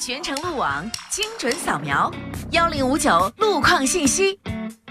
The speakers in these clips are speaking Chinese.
全程路网，精准扫描1059路况信息。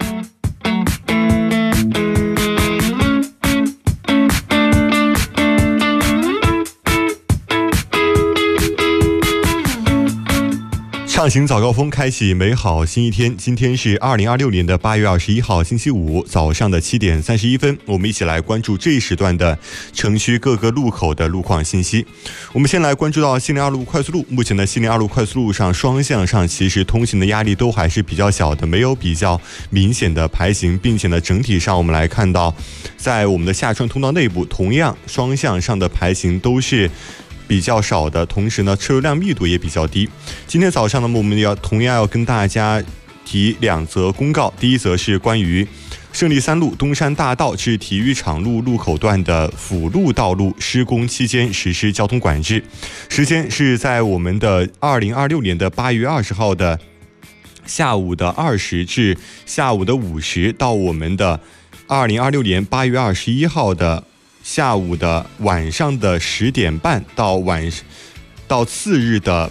畅行早高峰，开启美好新一天。今天是2026年的8月21号，星期五早上的7点31分。我们一起来关注这一时段的城区各个路口的路况信息。我们先来关注到西宁二路快速路。目前的西宁二路快速路上，双向上其实通行的压力都还是比较小的，没有比较明显的排行，并且呢，整体上我们来看到，在我们的下川通道内部，同样双向上的排行都是比较少的，同时呢，车流量密度也比较低。今天早上呢，我们同样要跟大家提2则公告。第一则是关于胜利3路东山大道至体育场路路口段的辅路道路施工期间实施交通管制，时间是在我们的2026年的8月20号的下午的20至下午的50，到我们的2026年8月21号的下午的晚上的10点半到次日的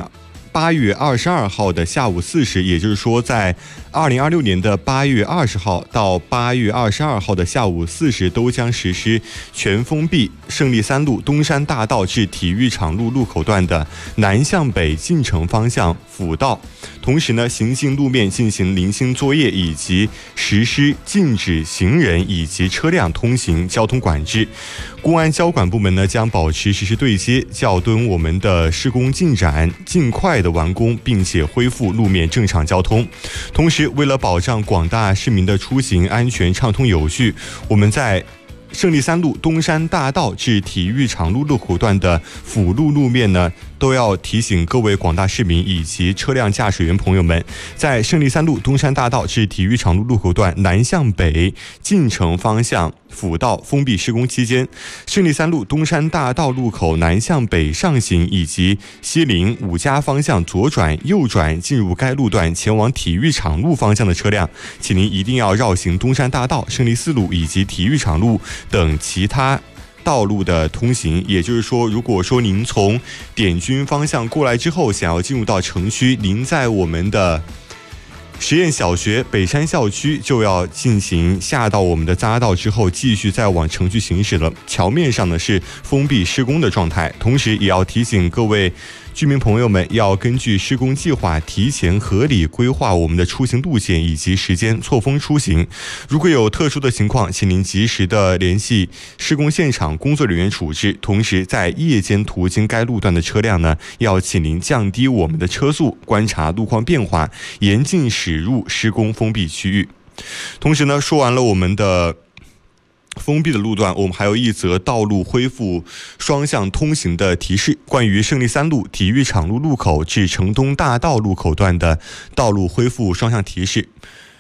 8月22号的下午4时，也就是说，在2026年的8月20号到8月22号的下午4时，都将实施全封闭胜利3路东山大道至体育场路路口段的南向北进城方向辅道。同时呢，行进路面进行零星作业，以及实施禁止行人以及车辆通行交通管制。公安交管部门呢，将保持实时对接，校敦我们的施工进展，尽快的完工，并且恢复路面正常交通。同时，为了保障广大市民的出行安全畅通有序，我们在胜利3路东山大道至体育场路路口段的辅路路面呢，都要提醒各位广大市民以及车辆驾驶员朋友们，在胜利3路东山大道至体育场路路口段南向北进城方向辅道封闭施工期间，胜利3路东山大道路口南向北上行以及西陵5家方向左转右转进入该路段前往体育场路方向的车辆，请您一定要绕行东山大道、胜利4路以及体育场路等其他道路的通行。也就是说，如果说您从点军方向过来之后，想要进入到城区，您在我们的实验小学北山校区就要进行下到我们的匝道之后，继续再往城区行驶了。桥面上呢是封闭施工的状态，同时也要提醒各位居民朋友们，要根据施工计划提前合理规划我们的出行路线以及时间，错峰出行。如果有特殊的情况，请您及时的联系施工现场工作人员处置。同时，在夜间途经该路段的车辆呢，要请您降低我们的车速，观察路况变化，严禁驶入施工封闭区域。同时呢，说完了我们的封闭的路段，我们还有一则道路恢复双向通行的提示，关于胜利3路体育场路路口至城东大道路口段的道路恢复双向提示。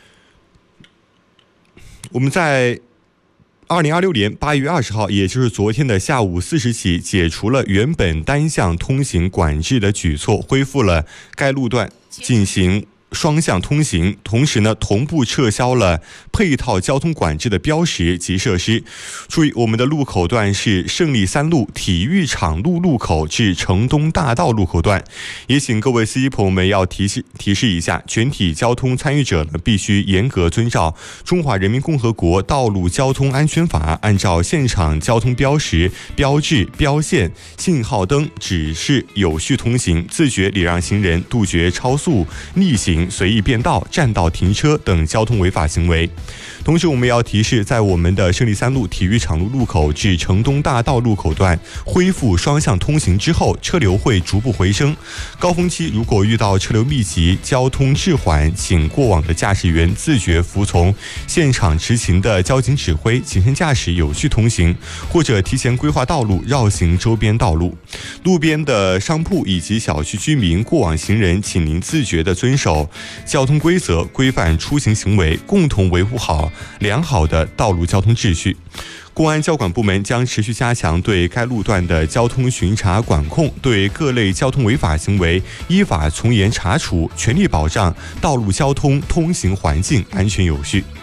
我们在2026年8月20号，也就是昨天的下午4时起，解除了原本单向通行管制的举措，恢复了该路段进行双向通行，同时呢，同步撤销了配套交通管制的标识及设施。注意，我们的路口段是胜利3路体育场路路口至城东大道路口段。也请各位司机朋友们要提示一下，全体交通参与者呢，必须严格遵照《中华人民共和国道路交通安全法》，按照现场交通标识、标志、标线、信号灯指示有序通行，自觉礼让行人，杜绝超速、逆行、随意变道、占道停车等交通违法行为。同时，我们要提示，在我们的胜利3路体育场路路口至城东大道路口段恢复双向通行之后，车流会逐步回升。高峰期如果遇到车流密集、交通滞缓，请过往的驾驶员自觉服从现场执勤的交警指挥，谨慎驾驶，有序通行，或者提前规划道路，绕行周边道路。路边的商铺以及小区居民、过往行人，请您自觉地遵守交通规则，规范出行行为，共同维护好良好的道路交通秩序。公安交管部门将持续加强对该路段的交通巡查管控，对各类交通违法行为依法从严查处，全力保障道路交通通行环境安全有序。